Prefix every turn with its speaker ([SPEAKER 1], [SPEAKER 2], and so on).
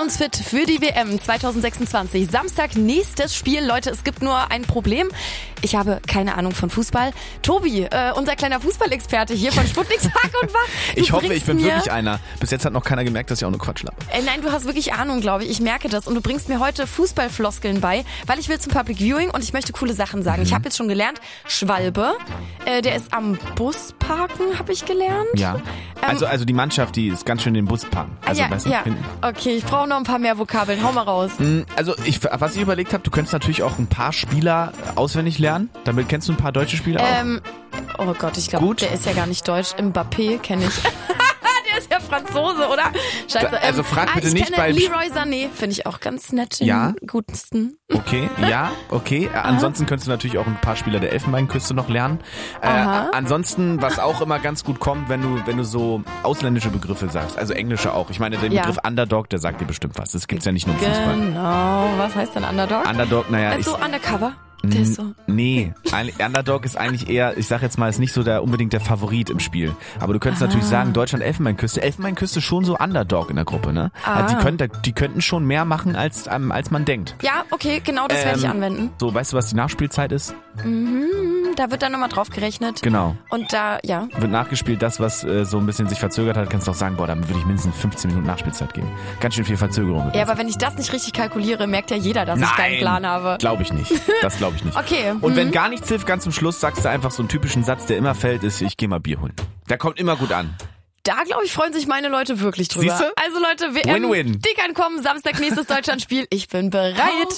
[SPEAKER 1] uns fit für die WM 2026. Samstag nächstes Spiel. Leute, es gibt nur ein Problem. Ich habe keine Ahnung von Fußball. Tobi, unser kleiner Fußballexperte hier von Sputnik Tag und Wach.
[SPEAKER 2] Ich hoffe, ich bin wirklich einer. Bis jetzt hat noch keiner gemerkt, dass ich auch nur Quatsch laber.
[SPEAKER 1] Nein, du hast wirklich Ahnung, glaube ich. Ich merke das. Und du bringst mir heute Fußballfloskeln bei, weil ich will zum Public Viewing und ich möchte coole Sachen sagen. Ich habe jetzt schon gelernt, Schwalbe, der ist am Busparken, habe ich gelernt.
[SPEAKER 2] Ja. Also die Mannschaft, die ist ganz schön den Bus parken. Also
[SPEAKER 1] ja. Okay, ich brauche noch ein paar mehr Vokabeln. Hau mal raus.
[SPEAKER 2] Also was ich überlegt habe, du könntest natürlich auch ein paar Spieler auswendig lernen. Damit kennst du ein paar deutsche Spieler auch?
[SPEAKER 1] Oh Gott, ich glaube, der ist ja gar nicht deutsch. Mbappé kenne ich. Der ist ja Franzose, oder? Scheiße.
[SPEAKER 2] Also frag bitte nicht bei...
[SPEAKER 1] Leroy Sané finde ich auch ganz nett.
[SPEAKER 2] Ja?
[SPEAKER 1] Gutesten.
[SPEAKER 2] Okay, ja, okay. Ansonsten könntest du natürlich auch ein paar Spieler der Elfenbeinküste noch lernen. Ansonsten, was auch immer ganz gut kommt, wenn du so ausländische Begriffe sagst, also englische auch. Ich meine, den Begriff Underdog, der sagt dir bestimmt was. Das gibt's ja nicht nur im Fußball.
[SPEAKER 1] Genau. Was heißt denn Underdog?
[SPEAKER 2] Underdog, naja...
[SPEAKER 1] So Undercover? Der ist so.
[SPEAKER 2] Nee, Underdog ist eigentlich eher, ich sag jetzt mal, ist nicht so unbedingt der Favorit im Spiel. Aber du könntest natürlich sagen, Deutschland, Elfenbeinküste. Elfenbeinküste schon so Underdog in der Gruppe, ne? Also die könnten schon mehr machen, als man denkt.
[SPEAKER 1] Ja, okay, genau das werde ich anwenden.
[SPEAKER 2] So, weißt du, was die Nachspielzeit ist?
[SPEAKER 1] Da wird dann nochmal drauf gerechnet.
[SPEAKER 2] Genau.
[SPEAKER 1] Und da,
[SPEAKER 2] wird nachgespielt, das, was so ein bisschen sich verzögert hat, kannst du auch sagen, dann würde ich mindestens 15 Minuten Nachspielzeit geben. Ganz schön viel Verzögerung.
[SPEAKER 1] Ja, aber wenn ich das nicht richtig kalkuliere, merkt ja jeder, dass ich keinen Plan habe.
[SPEAKER 2] Glaube ich nicht. Das glaube ich nicht.
[SPEAKER 1] Okay.
[SPEAKER 2] Und wenn gar nichts hilft, ganz zum Schluss sagst du einfach so einen typischen Satz, der immer fällt, ist, ich gehe mal Bier holen. Der kommt immer gut an.
[SPEAKER 1] Da, glaube ich, freuen sich meine Leute wirklich drüber.
[SPEAKER 2] Siehste?
[SPEAKER 1] Also Leute, WM,
[SPEAKER 2] Win-win.
[SPEAKER 1] die kann kommen, Samstag nächstes Deutschlandspiel. Ich bin bereit.